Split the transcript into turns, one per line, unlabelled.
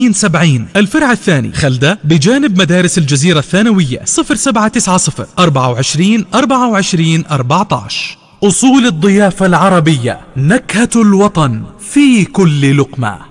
70. الفرع الثاني خلدة بجانب مدارس الجزيرة الثانوية 0790 24 24 14. أصول الضيافة العربية، نكهة الوطن في كل لقمة.